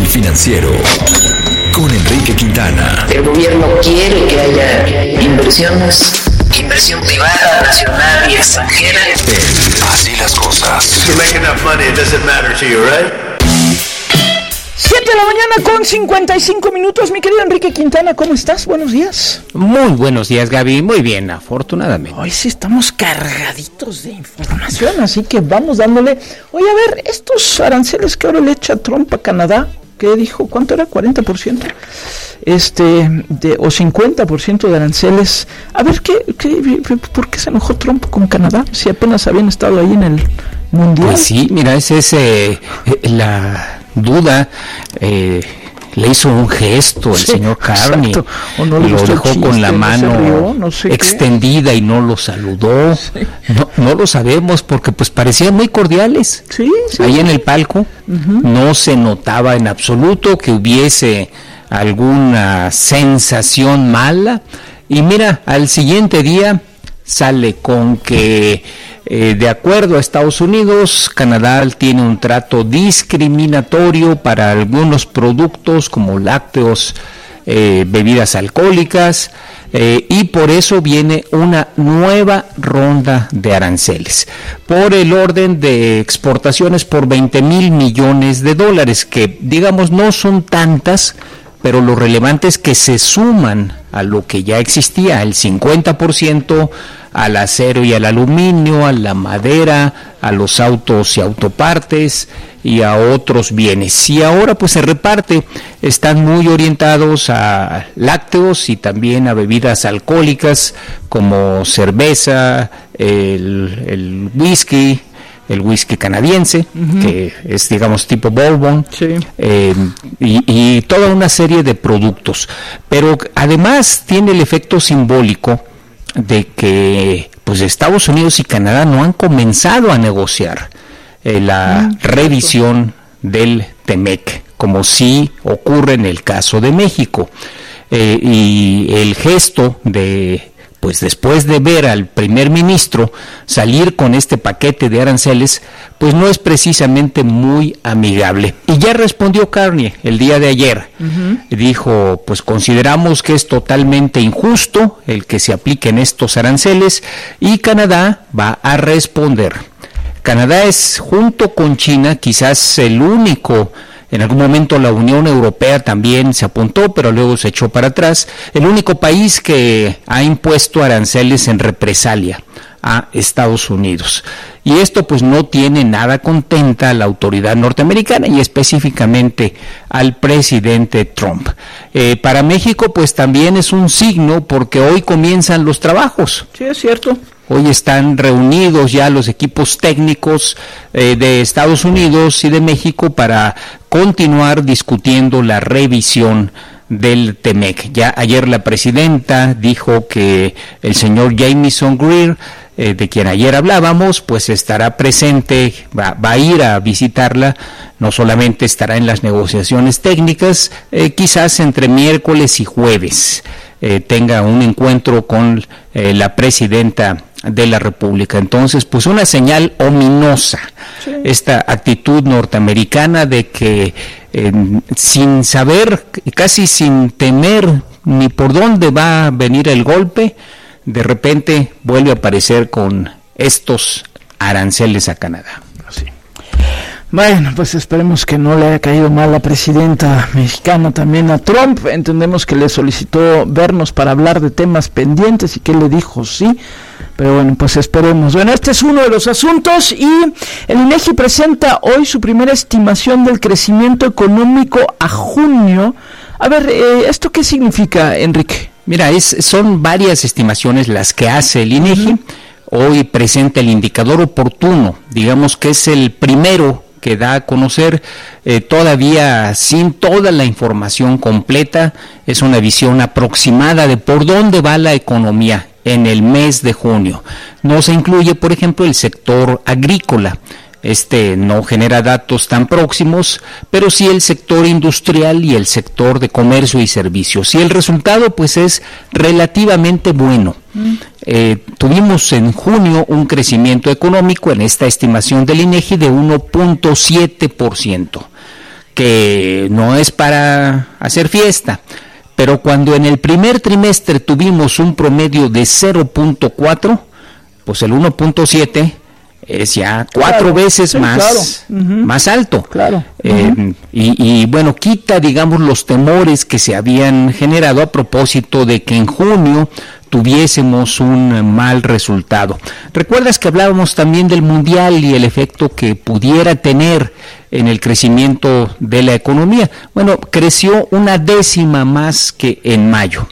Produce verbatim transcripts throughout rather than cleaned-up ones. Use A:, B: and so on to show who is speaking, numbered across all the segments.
A: financiero con Enrique Quintana.
B: El gobierno quiere que haya inversiones, inversión privada, nacional y extranjera.
A: En Así las Cosas.
C: You make enough money, it doesn't matter to you, right?
D: siete de la mañana con cincuenta y cinco minutos, mi querido Enrique Quintana, ¿cómo estás? Buenos días.
E: Muy buenos días, Gaby, muy bien, afortunadamente.
D: Hoy sí estamos cargaditos de información, así que vamos dándole. Oye, a ver, estos aranceles que ahora le echa Trump a Canadá, ¿qué dijo? ¿Cuánto era? ¿cuarenta por ciento? Este, de, o cincuenta por ciento de aranceles. A ver, ¿qué, qué, ¿por qué se enojó Trump con Canadá? Si apenas habían estado ahí en el Mundial.
E: Pues sí, mira, esa es eh, la duda. Eh, le hizo un gesto el sí, señor Carney, o no lo dejó chiste, con la mano no rió, no sé extendida qué. Y no lo saludó. Sí. No, no lo sabemos porque pues parecían muy cordiales.
D: Sí, sí.
E: Ahí en el palco uh-huh. no se notaba en absoluto que hubiese alguna sensación mala. Y mira, al siguiente día sale con que eh, de acuerdo a Estados Unidos, Canadá tiene un trato discriminatorio para algunos productos como lácteos, eh, bebidas alcohólicas, eh, y por eso viene una nueva ronda de aranceles por el orden de exportaciones por veinte mil millones de dólares, que digamos no son tantas, pero lo relevante es que se suman a lo que ya existía, el cincuenta por ciento al acero y al aluminio, a la madera, a los autos y autopartes y a otros bienes. Y ahora pues se reparte, están muy orientados a lácteos y también a bebidas alcohólicas como cerveza, el, el whisky, el whisky canadiense, uh-huh. que es, digamos, tipo bourbon,
D: sí.
E: eh, y, y toda una serie de productos. Pero además tiene el efecto simbólico de que pues Estados Unidos y Canadá no han comenzado a negociar eh, la uh-huh. revisión del TEMEC, como sí ocurre en el caso de México. Eh, y el gesto de... pues después de ver al primer ministro salir con este paquete de aranceles, pues no es precisamente muy amigable. Y ya respondió Carney el día de ayer. Uh-huh. Dijo, pues consideramos que es totalmente injusto el que se apliquen estos aranceles y Canadá va a responder. Canadá es, junto con China, quizás el único. En algún momento la Unión Europea también se apuntó, pero luego se echó para atrás. El único país que ha impuesto aranceles en represalia a Estados Unidos. Y esto pues no tiene nada contenta a la autoridad norteamericana y específicamente al presidente Trump. Eh, para México pues también es un signo porque hoy comienzan los trabajos.
D: Sí, es cierto.
E: Hoy están reunidos ya los equipos técnicos eh, de Estados Unidos y de México para continuar discutiendo la revisión del TEMEC. Ya ayer la presidenta dijo que el señor Jamieson Greer, eh, de quien ayer hablábamos, pues estará presente, va, va a ir a visitarla, no solamente estará en las negociaciones técnicas, eh, quizás entre miércoles y jueves eh, tenga un encuentro con eh, la presidenta de la República. Entonces, pues una señal ominosa, sí. Esta actitud norteamericana de que eh, sin saber, casi sin temer ni por dónde va a venir el golpe, de repente vuelve a aparecer con estos aranceles a Canadá.
D: Así. Bueno, pues esperemos que no le haya caído mal la presidenta mexicana también a Trump. Entendemos que le solicitó vernos para hablar de temas pendientes y que él le dijo sí, pero bueno, pues esperemos. Bueno, este es uno de los asuntos y el INEGI presenta hoy su primera estimación del crecimiento económico a junio. A ver, eh, ¿esto qué significa, Enrique?
E: Mira, es, son varias estimaciones las que hace el INEGI. Uh-huh. Hoy presenta el indicador oportuno, digamos que es el primero que da a conocer, eh, todavía sin toda la información completa, es una visión aproximada de por dónde va la economía en el mes de junio. No se incluye, por ejemplo, el sector agrícola. Este no genera datos tan próximos, pero sí el sector industrial y el sector de comercio y servicios. Y el resultado pues es relativamente bueno. Mm. Eh, tuvimos en junio un crecimiento económico en esta estimación del INEGI de uno punto siete por ciento, que no es para hacer fiesta, pero cuando en el primer trimestre tuvimos un promedio de cero punto cuatro, pues el uno punto siete es ya cuatro claro, veces sí, más,
D: claro. uh-huh.
E: más alto.
D: Claro.
E: Eh, uh-huh. y, y bueno, quita, digamos, los temores que se habían generado a propósito de que en junio tuviésemos un mal resultado. ¿Recuerdas que hablábamos también del mundial y el efecto que pudiera tener en el crecimiento de la economía? Bueno, creció una décima más que en mayo.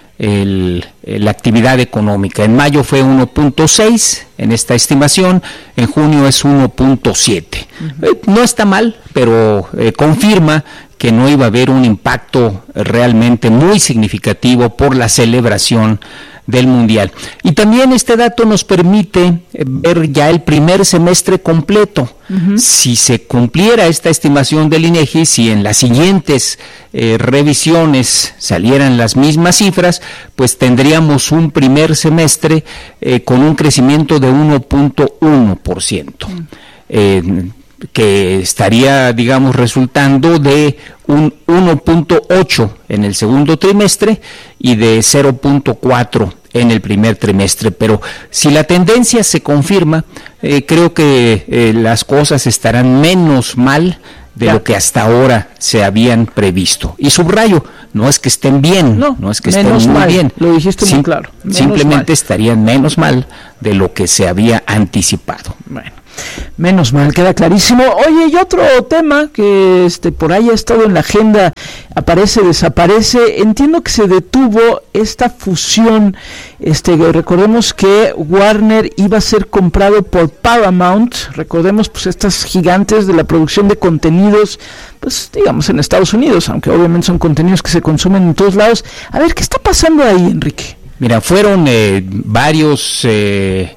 E: El, la actividad económica. En mayo fue uno punto seis en esta estimación, en junio es uno punto siete. Uh-huh. Eh, no está mal, pero eh, confirma que no iba a haber un impacto realmente muy significativo por la celebración del Mundial. Y también este dato nos permite ver ya el primer semestre completo. Uh-huh. Si se cumpliera esta estimación del INEGI, si en las siguientes eh, revisiones salieran las mismas cifras, pues tendríamos un primer semestre eh, con un crecimiento de uno punto uno por ciento. Uh-huh. Eh, que estaría, digamos, resultando de un uno punto ocho en el segundo trimestre y de cero punto cuatro en el primer trimestre. Pero si la tendencia se confirma, eh, creo que eh, las cosas estarán menos mal de ya. lo que hasta ahora se habían previsto. Y subrayo, no es que estén bien, no, no es que estén muy
D: mal,
E: bien.
D: Lo dijiste Sim- muy claro.
E: Menos simplemente mal. Estarían menos mal de lo que se había anticipado.
D: Bueno. Menos mal, queda clarísimo. Oye, y otro tema que este por ahí ha estado en la agenda, aparece, desaparece. Entiendo que se detuvo esta fusión. Este, recordemos que Warner iba a ser comprado por Paramount. Recordemos, pues, estas gigantes de la producción de contenidos, pues, digamos, en Estados Unidos, aunque obviamente son contenidos que se consumen en todos lados. A ver, ¿qué está pasando ahí, Enrique?
E: Mira, fueron eh, varios eh,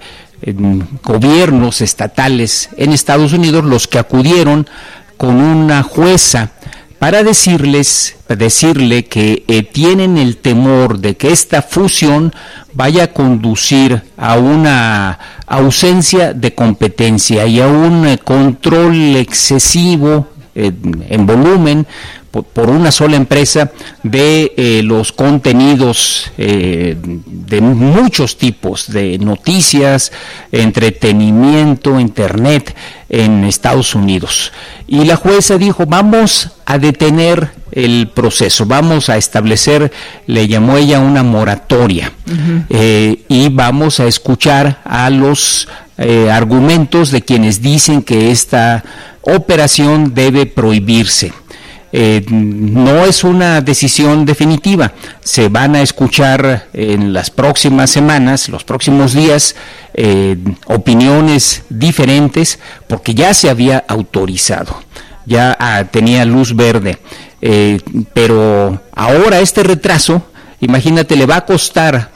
E: gobiernos estatales en Estados Unidos los que acudieron con una jueza para decirles, decirle que eh, tienen el temor de que esta fusión vaya a conducir a una ausencia de competencia y a un eh, control excesivo eh, en volumen por, por una sola empresa de eh, los contenidos eh, de muchos tipos, de noticias, entretenimiento, internet en Estados Unidos. Y la jueza dijo, vamos a detener el proceso, vamos a establecer, le llamó ella una moratoria, uh-huh. eh, y vamos a escuchar a los eh, argumentos de quienes dicen que esta operación debe prohibirse. Eh, no es una decisión definitiva, se van a escuchar en las próximas semanas, los próximos días, eh, opiniones diferentes, porque ya se había autorizado, ya ah, tenía luz verde, eh, pero ahora este retraso, imagínate, le va a costar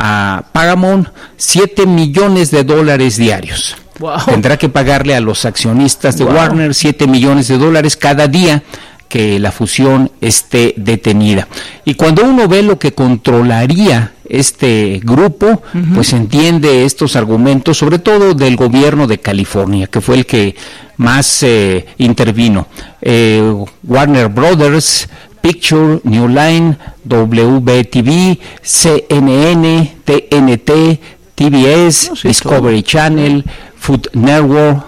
E: a Paramount siete millones de dólares diarios. Wow. Tendrá que pagarle a los accionistas de wow. Warner siete millones de dólares cada día que la fusión esté detenida. Y cuando uno ve lo que controlaría este grupo, uh-huh. pues entiende estos argumentos, sobre todo del gobierno de California, que fue el que más eh, intervino. Eh, Warner Brothers, Picture, New Line, W B T V, C N N, T N T, T V S, no, sí, Discovery todo. Channel, Food Network,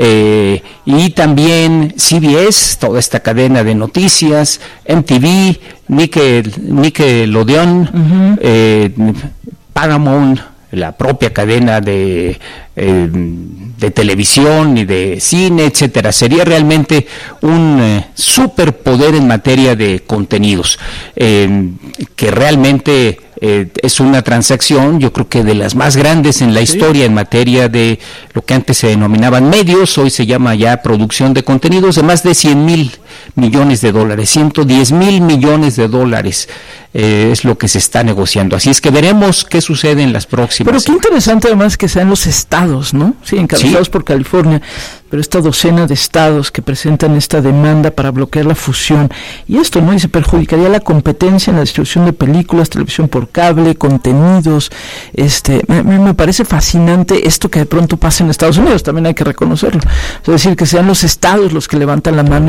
E: Eh, y también C B S, toda esta cadena de noticias, M T V, Nickel, Nickelodeon, uh-huh. eh, Paramount, la propia cadena de, eh, de televisión y de cine, etcétera. Sería realmente un eh, superpoder en materia de contenidos, eh, que realmente Eh, es una transacción, yo creo que de las más grandes en la sí. historia en materia de lo que antes se denominaban medios, hoy se llama ya producción de contenidos, de más de cien mil millones de dólares, ciento diez mil millones de dólares eh, es lo que se está negociando. Así es que veremos qué sucede en las próximas.
D: Pero qué interesante además que sean los estados, ¿no? Sí, encabezados sí. por California, pero esta docena de estados que presentan esta demanda para bloquear la fusión. Y esto, ¿no? Y se perjudicaría la competencia en la distribución de películas, televisión por cable, contenidos. Este, me, me parece fascinante esto que de pronto pasa en Estados Unidos, también hay que reconocerlo. Es decir, que sean los estados los que levantan la mano y dicen, oigan,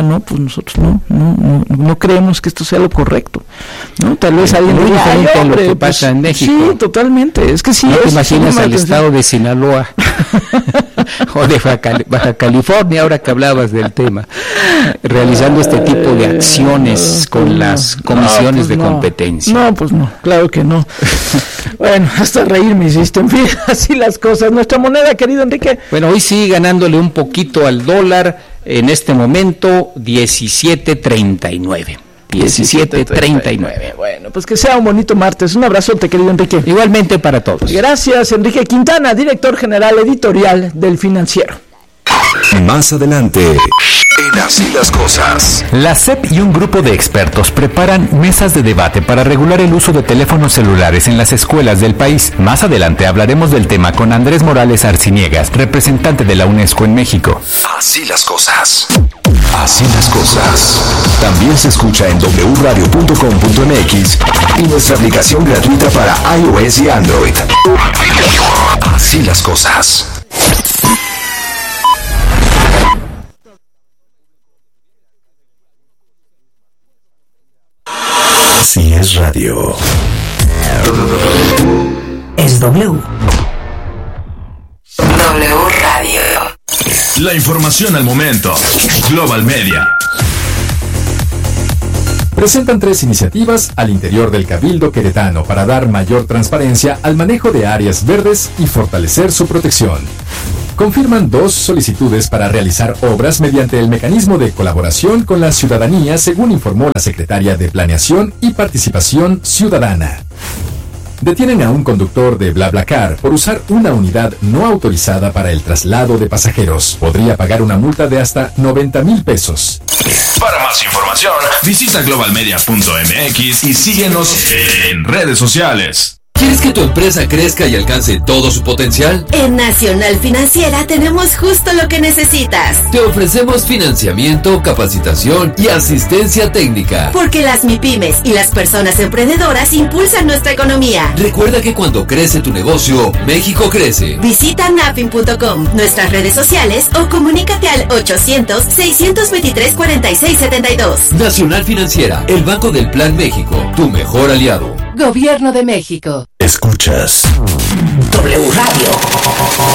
D: diga, no, pues nosotros no, no, no, no creemos que esto sea lo correcto, ¿no? Tal vez alguien
E: muy
D: diga,
E: diferente
D: "Ay,
E: a lo
D: hombre,
E: que pasa
D: pues,
E: en México".
D: Sí, totalmente, es que sí.
E: ¿No te
D: es,
E: imaginas
D: sí,
E: al
D: me
E: estado de Sinaloa o de Baja, Cali- Baja California, ahora que hablabas del tema, realizando este tipo de acciones con
D: pues
E: las
D: no,
E: comisiones
D: no, pues
E: de
D: no.
E: competencia?
D: No, pues no, claro que no. Bueno, hasta reír me hiciste, en fin, así las cosas. Nuestra moneda, querido Enrique.
E: Bueno, hoy sí ganándole un poquito al dólar, en este momento diecisiete treinta y nueve. diecisiete treinta y nueve.
D: Bueno, pues que sea un bonito martes. Un abrazote, querido Enrique.
E: Igualmente para todos.
D: Gracias, Enrique Quintana, director general editorial del Financiero.
A: Más adelante, en Así las Cosas.
F: La S E P y un grupo de expertos preparan mesas de debate para regular el uso de teléfonos celulares en las escuelas del país. Más adelante hablaremos del tema con Andrés Morales Arciniegas, representante de la UNESCO en México.
A: Así las cosas. Así las cosas. También se escucha en doble u radio punto com punto m x y nuestra aplicación gratuita para iOS y Android. Así las cosas. Así es radio.
B: Es W. W Radio.
G: La información al momento. Global Media.
H: Presentan tres iniciativas al interior del Cabildo queretano para dar mayor transparencia al manejo de áreas verdes y fortalecer su protección. Confirman dos solicitudes para realizar obras mediante el mecanismo de colaboración con la ciudadanía, según informó la secretaria de Planeación y Participación Ciudadana. Detienen a un conductor de BlaBlaCar por usar una unidad no autorizada para el traslado de pasajeros. Podría pagar una multa de hasta noventa mil pesos.
G: Para más información, visita global media punto m x y síguenos en redes sociales.
I: ¿Quieres que tu empresa crezca y alcance todo su potencial?
J: En Nacional Financiera tenemos justo lo que necesitas.
I: Te ofrecemos financiamiento, capacitación y asistencia técnica.
J: Porque las MIPYMES y las personas emprendedoras impulsan nuestra economía.
I: Recuerda que cuando crece tu negocio, México crece.
J: Visita nafin punto com, nuestras redes sociales o comunícate al ochocientos, seiscientos veintitrés, cuarenta y seis setenta y dos.
I: Nacional Financiera, el Banco del Plan México, tu mejor aliado.
J: Gobierno de México.
A: Escuchas
B: W Radio.